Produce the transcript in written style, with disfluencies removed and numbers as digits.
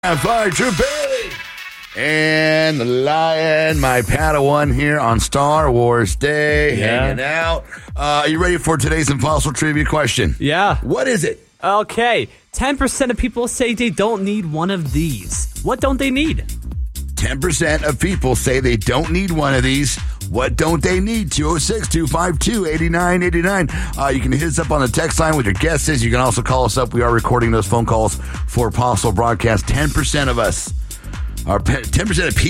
Fire True Bailey and the Lion, my Padawan here on Star Wars Day, hanging out. Are you ready for today's Impossible Trivia question? Yeah. What is it? Okay. 10% of people say they don't need one of these. What don't they need? 10% of people say they don't need one of these. What don't they need? 206-252-8989. You can hit us up on the text line with your guesses. You can also call us up. We are recording those phone calls for possible broadcast. 10% of us, 10% of people